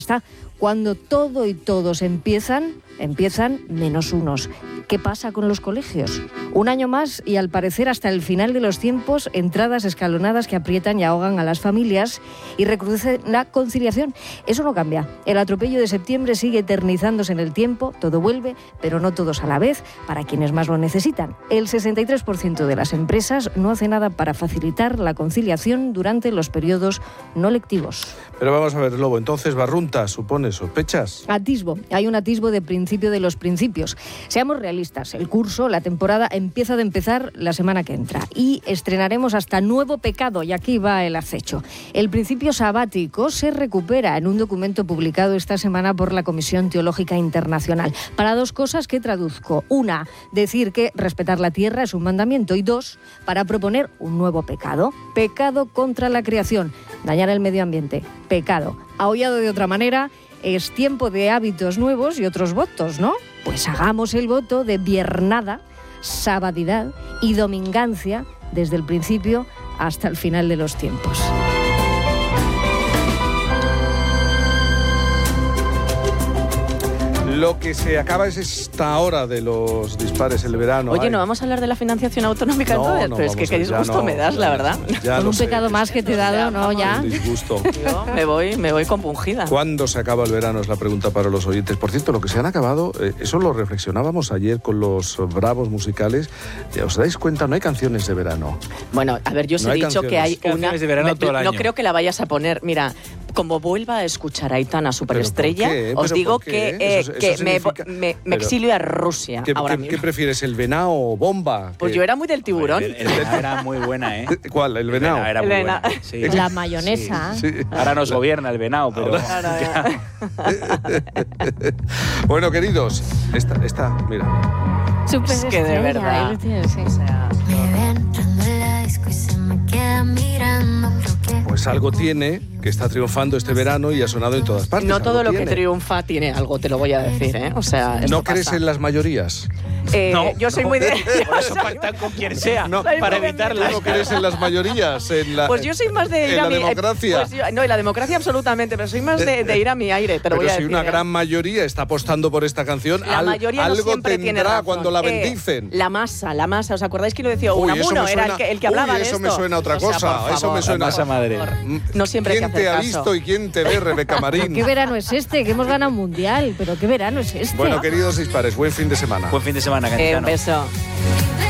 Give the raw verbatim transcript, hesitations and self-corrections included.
Está cuando todo y todos empiezan, empiezan menos unos. ¿Qué pasa con los colegios? Un año más y al parecer hasta el final de los tiempos, entradas escalonadas que aprietan y ahogan a las familias y recrudecen la conciliación. Eso no cambia. El atropello de septiembre sigue eternizándose en el tiempo, todo vuelve, pero no todos a la vez, para quienes más lo necesitan. El sesenta y tres por ciento de las empresas no hace nada para facilitar la conciliación durante los periodos no lectivos. Pero vamos a ver, Lobo, entonces barrunta, supone, sospechas. Atisbo, hay un atisbo de principio de los principios. Seamos realistas, el curso, la temporada empieza de empezar la semana que entra y estrenaremos hasta nuevo pecado, y aquí va el acecho. El principio sabático se recupera en un documento publicado esta semana por la Comisión Teológica Internacional para dos cosas que traduzco. Una, decir que respetar la tierra es un mandamiento, y dos, para proponer un nuevo pecado. Pecado contra la creación, dañar el medio ambiente. Pecado. Aullado de otra manera, es tiempo de hábitos nuevos y otros votos, ¿no? Pues hagamos el voto de viernada, sabadidad y domingancia desde el principio hasta el final de los tiempos. Lo que se acaba es esta hora de los dispares, el verano. Oye, Ay. ¿no vamos a hablar de la financiación autonómica no, entonces? no, Pero es que qué disgusto no, me das, la verdad. Con un sé. pecado más que te he dado, ¿no? Ya. Un disgusto. Yo me voy, me voy compungida. ¿Cuándo se acaba el verano? Es la pregunta para los oyentes. Por cierto, lo que se han acabado, eh, eso lo reflexionábamos ayer con los bravos musicales. ¿Os dais cuenta? No hay canciones de verano. Bueno, a ver, yo os No he hay dicho canciones. que hay Canciones una... de verano me- todo el no año. creo que la vayas a poner. Mira, como vuelva a escuchar a Aitana Superestrella, ¿Pero por qué? os ¿Pero digo por qué? que, eh, Eso- eso que me, significa- me- me Pero- exilio a Rusia ¿Qué, ahora qué- mismo. qué prefieres, el venao o bomba? Pues ¿Qué- yo era muy del tiburón. El, el venao era muy buena, ¿eh? ¿Cuál? ¿El venao? venao era El muy venao. buena. Sí. La mayonesa. Sí. Ahora nos gobierna el venao, pero... Ahora, ya. Bueno, queridos, esta, esta, mira. Es que de verdad. ahí lo tienes, sí. O sea, Me ve entrando en la disco y se me queda mirando. Creo que Pues algo tiene que está triunfando este verano y ha sonado en todas partes. no Algo todo lo que tiene. triunfa tiene algo, te lo voy a decir, ¿eh? O sea, esto ¿No crees pasa. en las mayorías? Eh, No, yo soy muy de... Por eso pactan con quien sea, No, para para evitarlas. ¿No crees en las mayorías? En la, Pues yo soy más de ir en a la mi... democracia. Pues yo- no, en la democracia absolutamente, pero soy más de, de ir a mi aire, te lo Pero voy a si decir. una ¿eh? gran mayoría está apostando por esta canción, La al- mayoría no algo siempre tiene tendrá razón. cuando la Eh, bendicen. la masa, la masa. ¿Os acordáis que lo decía Uy, eso Unamuno? me Era el suena- que, el que hablaba uy, de eso esto. me suena a otra O sea, cosa, por eso favor, me suena- por Masa madre. favor. Mm, No siempre hay que ¿Quién te hacer ha caso. visto y quién te ve, Rebeca Marín? ¿Qué verano es este? Que hemos ganado un mundial, pero ¿qué verano es este? Bueno, queridos dispares, buen fin de semana. Buen fin de semana, Eh, Cayetano. un beso. vive